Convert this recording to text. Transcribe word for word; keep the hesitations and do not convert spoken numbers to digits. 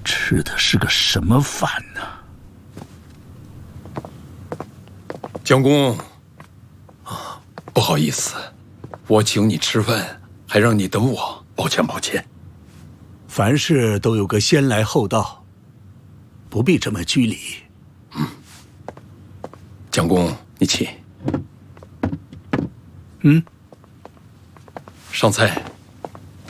吃的是个什么饭呢？ 将军，啊，不好意思，我请你吃饭，还让你等我，抱歉抱歉。 凡事都有个先来后到，不必这么拘礼。 嗯，将军，你请。 嗯， 上菜。